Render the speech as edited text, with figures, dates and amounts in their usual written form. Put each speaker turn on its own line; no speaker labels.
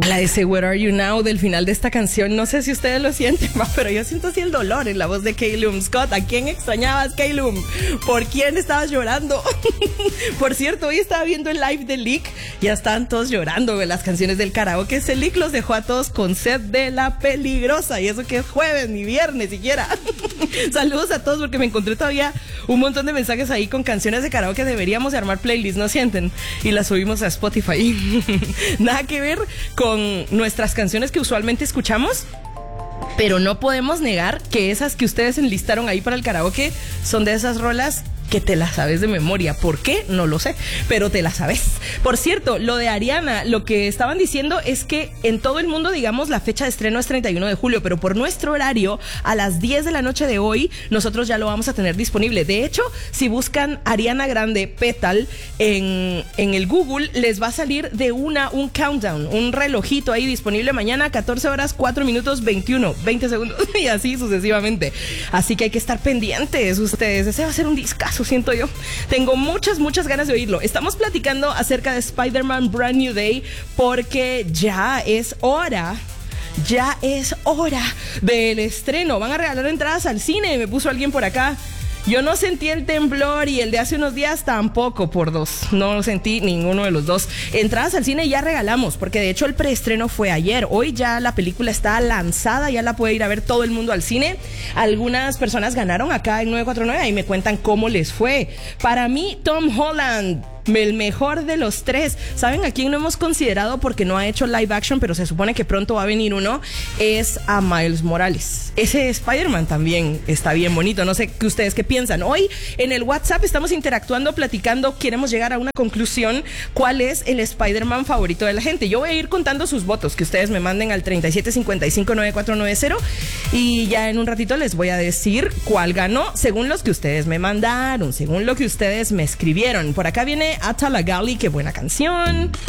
La ese Where Are You Now del final de esta canción, no sé si ustedes lo sienten, pero yo siento así el dolor en la voz de Calum Scott. ¿A quién extrañabas, Calum? ¿Por quién estabas llorando? Por cierto, hoy estaba viendo el live de Lick, ya estaban todos llorando de las canciones del karaoke. Ese Lick los dejó a todos con sed de la peligrosa, y eso que es jueves ni viernes siquiera. Saludos a todos, porque me encontré todavía un montón de mensajes ahí con canciones de karaoke. Deberíamos de armar playlists, ¿no sienten? Y las subimos a Spotify. Nada que ver con nuestras canciones que usualmente escuchamos, pero no podemos negar que esas que ustedes enlistaron ahí para el karaoke son de esas rolas que te la sabes de memoria. ¿Por qué? No lo sé, pero te la sabes. Por cierto, lo de Ariana, lo que estaban diciendo es que en todo el mundo, digamos, la fecha de estreno es 31 de julio, pero por nuestro horario, a las 10 de la noche de hoy, nosotros ya lo vamos a tener disponible. De hecho, si buscan Ariana Grande Petal en el Google, les va a salir de un countdown, un relojito ahí disponible mañana, 14 horas, 4 minutos, 21, 20 segundos, y así sucesivamente. Así que hay que estar pendientes ustedes. Ese va a ser un discazo, siento yo. Tengo muchas ganas de oírlo. Estamos platicando acerca de Spider-Man Brand New Day porque ya es hora del estreno. Van a regalar entradas al cine, me puso alguien por acá. Yo no sentí el temblor y el de hace unos días tampoco, por dos. No sentí ninguno de los dos. Entradas al cine ya regalamos, porque de hecho el preestreno fue ayer. Hoy ya la película está lanzada, ya la puede ir a ver todo el mundo al cine. Algunas personas ganaron acá en 949 y me cuentan cómo les fue. Para mí, Tom Holland, el mejor de los tres. ¿Saben a quién no hemos considerado porque no ha hecho live action, pero se supone que pronto va a venir uno? Es a Miles Morales. Ese Spider-Man también está bien bonito. No sé qué ustedes qué piensan. Hoy en el WhatsApp estamos interactuando, platicando. Queremos llegar a una conclusión. ¿Cuál es el Spider-Man favorito de la gente? Yo voy a ir contando sus votos que ustedes me manden al 37559490 y ya en un ratito les voy a decir cuál ganó según los que ustedes me mandaron, según lo que ustedes me escribieron. Por acá viene Atalagali, qué buena canción.